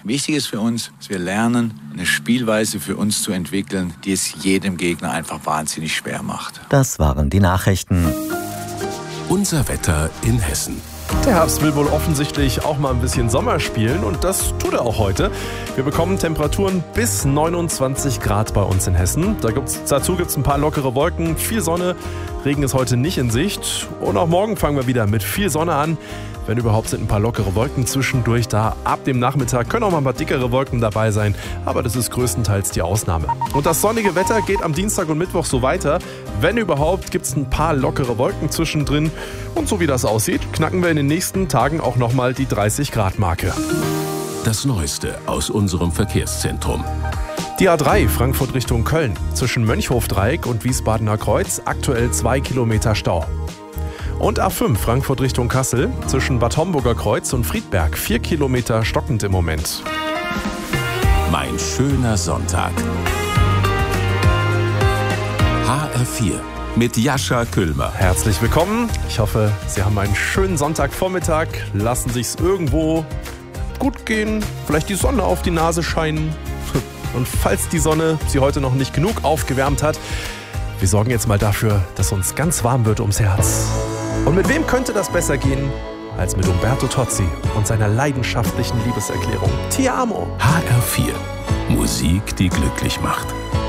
Wichtig ist für uns, dass wir lernen, eine Spielweise für uns zu entwickeln, die es jedem Gegner einfach wahnsinnig schwer macht. Das waren die Nachrichten. Unser Wetter in Hessen. Der Herbst will wohl offensichtlich auch mal ein bisschen Sommer spielen und das tut er auch heute. Wir bekommen Temperaturen bis 29 Grad bei uns in Hessen. Dazu gibt es ein paar lockere Wolken, viel Sonne, Regen ist heute nicht in Sicht und auch morgen fangen wir wieder mit viel Sonne an. Wenn überhaupt sind ein paar lockere Wolken zwischendurch da. Ab dem Nachmittag können auch mal ein paar dickere Wolken dabei sein, aber das ist größtenteils die Ausnahme. Und das sonnige Wetter geht am Dienstag und Mittwoch so weiter. Wenn überhaupt, gibt es ein paar lockere Wolken zwischendrin. Und so wie das aussieht, knacken wir in den nächsten Tagen auch nochmal die 30-Grad-Marke. Das Neueste aus unserem Verkehrszentrum. Die A3 Frankfurt Richtung Köln. Zwischen Mönchhofdreieck und Wiesbadener Kreuz aktuell 2 Kilometer Stau. Und A5 Frankfurt Richtung Kassel, zwischen Bad Homburger Kreuz und Friedberg 4 Kilometer stockend im Moment. Mein schöner Sonntag. HR4 mit Jascha Küllmer. Herzlich willkommen. Ich hoffe, Sie haben einen schönen Sonntagvormittag. Lassen sich's irgendwo gut gehen. Vielleicht die Sonne auf die Nase scheinen. Und falls die Sonne Sie heute noch nicht genug aufgewärmt hat, wir sorgen jetzt mal dafür, dass uns ganz warm wird ums Herz. Und mit wem könnte das besser gehen, als mit Umberto Tozzi und seiner leidenschaftlichen Liebeserklärung Ti amo. HR4. Musik, die glücklich macht.